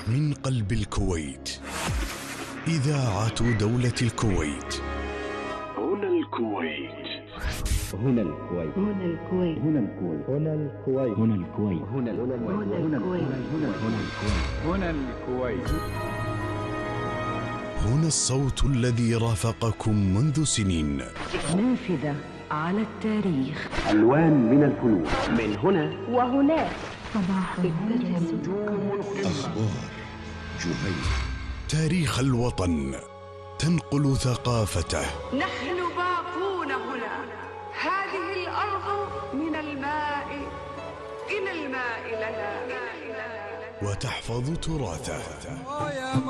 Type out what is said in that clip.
من قلب الكويت، إذاعة دولة الكويت. هنا الكويت. هنا الكويت. هنا الكويت. هنا الكويت. هنا الكويت. هنا الكويت. هنا الكويت. هنا الكويت. هنا الصوت الذي رافقكم منذ سنين. نافذة على التاريخ. ألوان من الفنون. من هنا وهناك. صباح ابتسم. أخبار جهينة. تاريخ الوطن تنقل ثقافته. نحن باقون هنا. هذه الأرض من الماء إلى الماء لنا. وتحفظ تراثه.